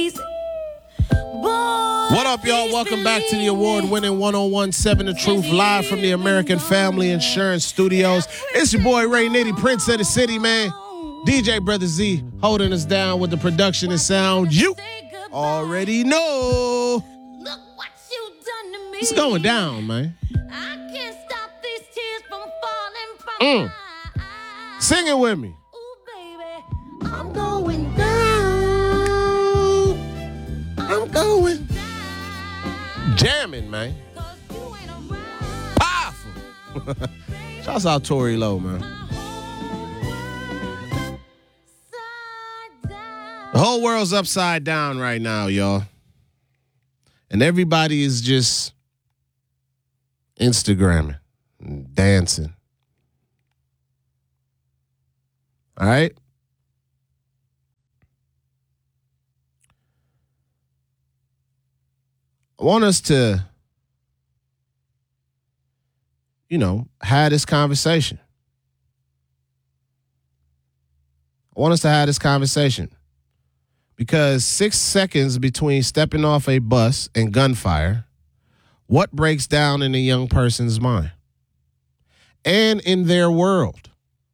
What up, y'all? Welcome back to the award-winning 1017 The Truth, live from the American Family Insurance Studios. It's your boy, Ray Nitty, Prince of the City, man. DJ Brother Z holding us down with the production and sound. You already know. It's going down, man. I can't stop these tears from falling from my eyes. Sing it with me. Ooh, baby, I'm going down. I'm going jamming, man. 'Cause you ain't around. Powerful. Shouts out Tory Lowe, man. Side down. The whole world's upside down right now, y'all. And everybody is just Instagramming and dancing. All right? I want us to, have this conversation. Because 6 seconds between stepping off a bus and gunfire, what breaks down in a young person's mind and in their world?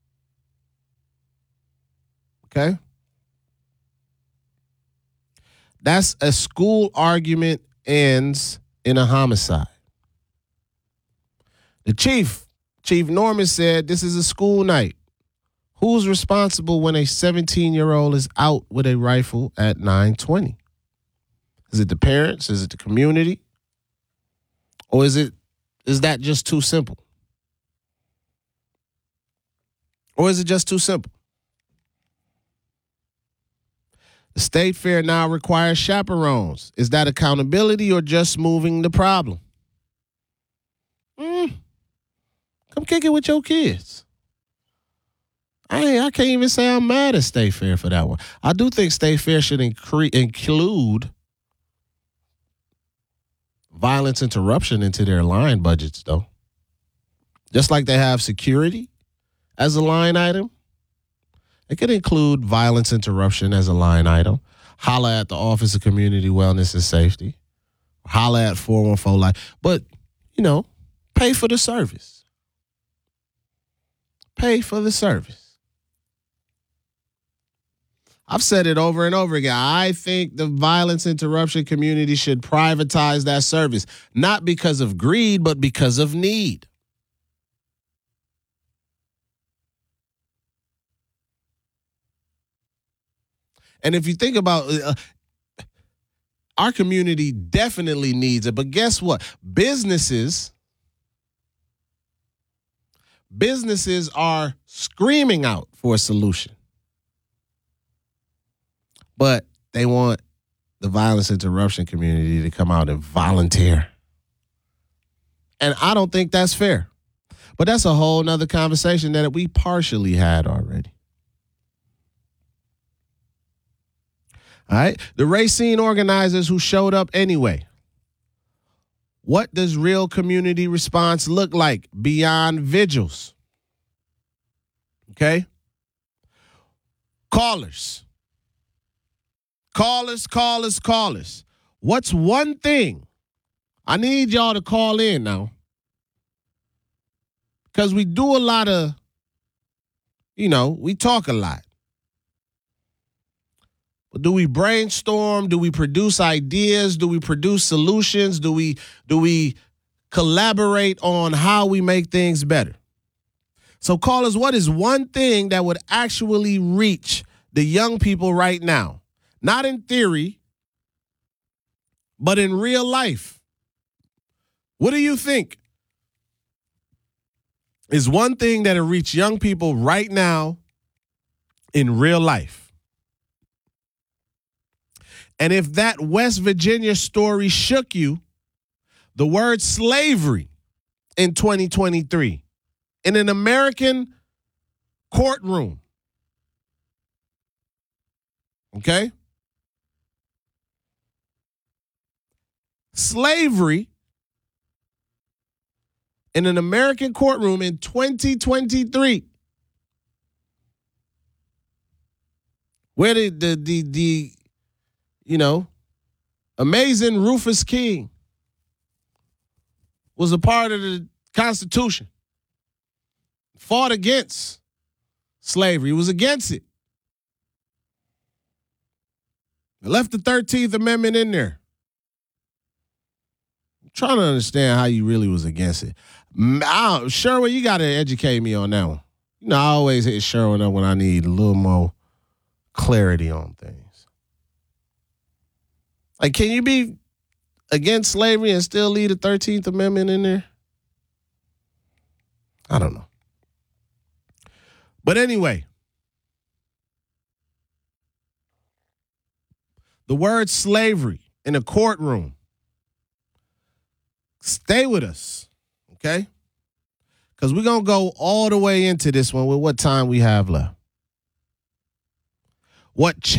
Okay? That's a school argument ends in a homicide. The Chief Norman, said this is a school night. Who's responsible when a 17-year-old is out with a rifle at 9:20? Is it the parents? Is it the community? Or is that just too simple? The state fair now requires chaperones. Is that accountability or just moving the problem? Come kick it with your kids. I can't even say I'm mad at State Fair for that one. I do think State Fair should include violence interruption into their line budgets, though. Just like they have security as a line item, it could include violence interruption as a line item. Holla at the Office of Community Wellness and Safety. Holla at 414 Life. But, pay for the service. Pay for the service. I've said it over and over again. I think the violence interruption community should privatize that service, not because of greed, but because of need. And if you think about our community definitely needs it, but guess what? Businesses are screaming out for a solution. But they want the violence interruption community to come out and volunteer. And I don't think that's fair. But that's a whole nother conversation that we partially had already. All right. The Racine organizers who showed up anyway. What does real community response look like beyond vigils? Okay. Callers. What's one thing? I need y'all to call in now. Because we do a lot of, we talk a lot. But do we brainstorm? Do we produce ideas? Do we produce solutions? Do we collaborate on how we make things better? So callers, what is one thing that would actually reach the young people right now? Not in theory, but in real life. What do you think is one thing that'll reach young people right now in real life? And if that West Virginia story shook you, the word slavery in 2023 in an American courtroom, okay? Slavery in an American courtroom in 2023, where the amazing Rufus King was a part of the Constitution, fought against slavery, was against it. They left the 13th Amendment in there. I'm trying to understand how you really was against it. Sherwin, you got to educate me on that one. I always hit Sherwin up when I need a little more clarity on things. Like, can you be against slavery and still leave the 13th Amendment in there? I don't know. But anyway, the word slavery in a courtroom. Stay with us, okay? Because we're going to go all the way into this one with what time we have left. What